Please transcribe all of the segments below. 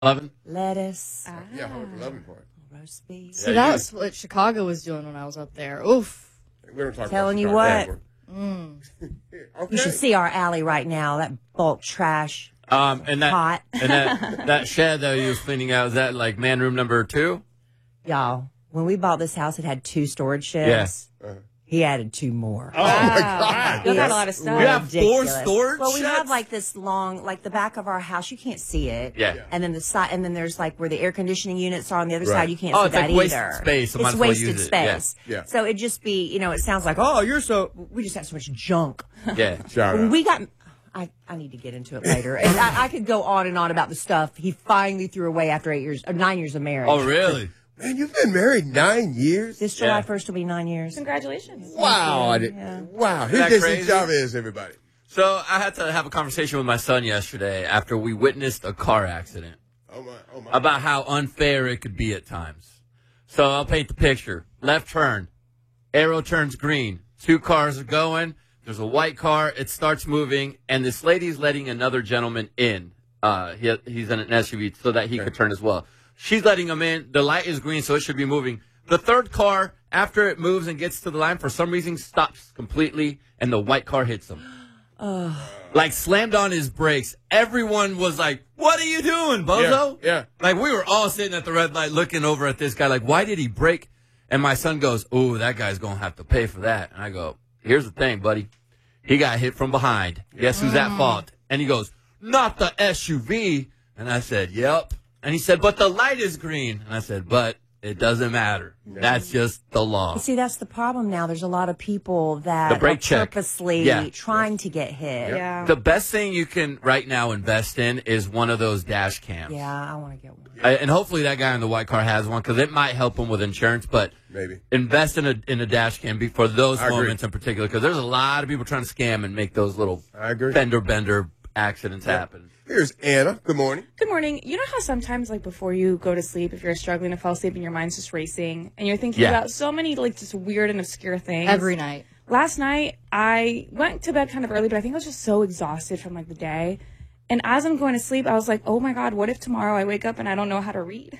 11? lettuce, Yeah, the loving part. roast beef. So that's what Chicago was doing when I was up there. Oof. We don't talk Telling you about what. Okay. You should see our alley right now. That bulk trash. And that Hot. and that shed that he was cleaning out, is that like man room number 2? Y'all, when we bought this house, it had 2 storage sheds. Yeah. He added 2 more. Oh, my God. You got a lot of stuff. You have 4 Ridiculous. storage Well, we sheds? have like this long, like the back of our house. You can't see it. Yeah. And then the side, and then there's like where the air conditioning units are on the other Right. side. You can't Oh, see it's that like wasted either. space, so might It's as well wasted use it. Yeah. space. Yeah. So it'd just be, it sounds like, oh, you're so. We just have so much junk. Yeah. Shout out. We got. I need to get into it later, and I could go on and on about the stuff he finally threw away after 9 years of marriage. Oh, really? Man, you've been married 9 years? This July Yeah. 1st will be 9 years. Congratulations. Wow. Yeah. Wow. Isn't that Here's crazy? Jesse Chavez, everybody. So I had to have a conversation with my son yesterday after we witnessed a car accident Oh, my. Oh, my. about how unfair it could be at times. So I'll paint the picture. Left turn. Arrow turns green. 2 cars are going. There's a white car. It starts moving, and this lady's letting another gentleman in. He's in an SUV so that he could turn as well. She's letting him in. The light is green, so it should be moving. The third car, after it moves and gets to the line, for some reason stops completely, and the white car hits him. Like slammed on his brakes. Everyone was like, "What are you doing, bozo?" Yeah. Like we were all sitting at the red light looking over at this guy like, "Why did he brake?" And my son goes, "Oh, that guy's going to have to pay for that." And I go, "Here's the thing, buddy. He got hit from behind. Guess who's at fault?" And he goes, "Not the SUV." And I said, "Yep." And he said, "But the light is green." And I said, "But it doesn't matter. That's just the law." See, that's the problem now. There's a lot of people that The brake are check. purposely Yeah. trying to get hit. Yeah. The best thing you can right now invest in is one of those dash cams. Yeah, I want to get one. And hopefully that guy in the white car has one because it might help him with insurance. But Maybe. invest in a dash cam for those I agree. moments in particular because there's a lot of people trying to scam and make those little I agree. fender bender accidents happen. Here's Anna. Good morning. Good morning. You know how sometimes, like, before you go to sleep, if you're struggling to fall asleep and your mind's just racing and you're thinking Yeah. about so many, like, just weird and obscure things? Every night. Last night, I went to bed kind of early, but I think I was just so exhausted from, like, the day. And as I'm going to sleep, I was like, oh, my God, what if tomorrow I wake up and I don't know how to read?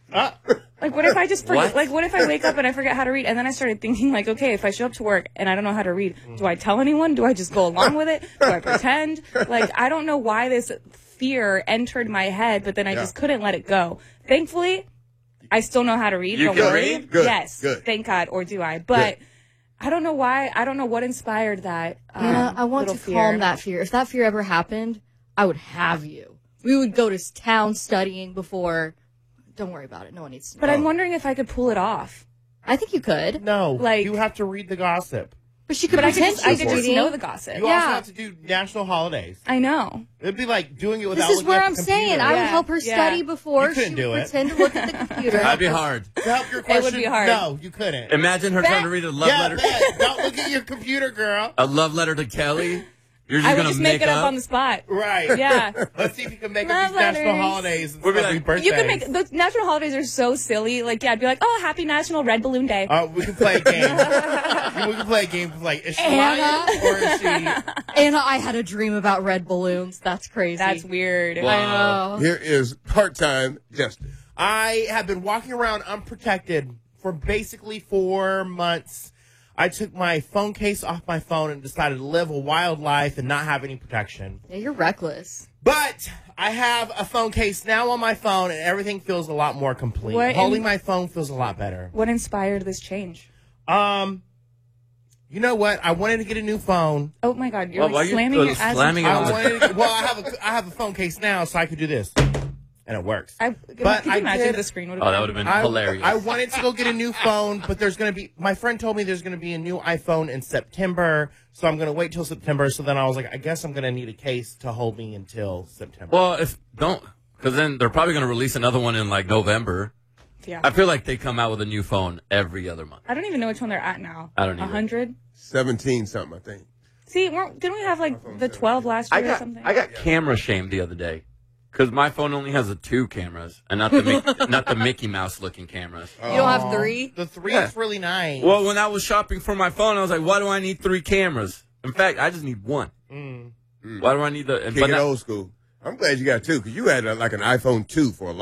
Like, what if I just forget? What? Like, what if I wake up and I forget how to read? And then I started thinking, like, okay, if I show up to work and I don't know how to read, do I tell anyone? Do I just go along with it? Do I pretend? Like, I don't know why this fear entered my head, but then I just couldn't let it go. Thankfully, I still know how to read. You Don't can worry. read? Good, Yes. good. Thank God. Or do I? But I don't know why. I don't know what inspired that. I want to little calm fear. that fear. If that fear ever happened, I would have you. We would go to town studying before. Don't worry about it. No one needs to know. But I'm wondering if I could pull it off. I think you could. No, Like- you have to read the gossip. But she could But I could pretend just, I she's could just reading. know the gossip. You Yeah. also have to do national holidays. I know. It'd be like doing it without This is looking where at I'm the saying computer. I would Yeah, help her yeah. study before You she couldn't would do it. pretend to look at the computer. That'd be hard. To help your question, would be hard. No, you couldn't. Imagine her trying to read a love letter. Don't look at your computer, girl. A love letter to Kelly. You're just I would gonna just make it up on the spot. Right. Yeah. Let's see if you can make Love up these national letters. holidays and We'll be stuff, like, these birthdays. You can make the national holidays are so silly. Like, yeah, I'd be like, oh, happy National Red Balloon Day. We can play a game. We can play a game of like, is she Anna? lying or is she? Anna, I had a dream about red balloons. That's crazy. That's weird. Wow. I know. Here is part-time Justin. I have been walking around unprotected for basically 4 months. I took my phone case off my phone and decided to live a wild life and not have any protection. Yeah, you're reckless. But I have a phone case now on my phone, and everything feels a lot more complete. What Holding my phone feels a lot better. What inspired this change? You know what? I wanted to get a new phone. Oh my God, you're Well, why like you- slamming your ass. slamming it I on the- wanted to, well, I have a phone case now, so I could do this, and it works. Could But you I imagine did- the screen would Oh, that would have been hilarious. I wanted to go get a new phone, but there's going to be, my friend told me there's going to be a new iPhone in September, so I'm going to wait till September. So then I was like, I guess I'm going to need a case to hold me until September. Well, because then they're probably going to release another one in like November. Yeah. I feel like they come out with a new phone every other month. I don't even know which one they're at now. I don't either. 100? 17 something, I think. See, didn't we have like the 12 last year or something? I got camera shamed the other day because my phone only has the 2 cameras and not the Mickey Mouse looking cameras. You don't have 3? The 3 Yeah. is really nice. Well, when I was shopping for my phone, I was like, why do I need 3 cameras? In fact, I just need 1. Why do I need the? Kick it old school. I'm glad you got two because you had like an iPhone 2 for a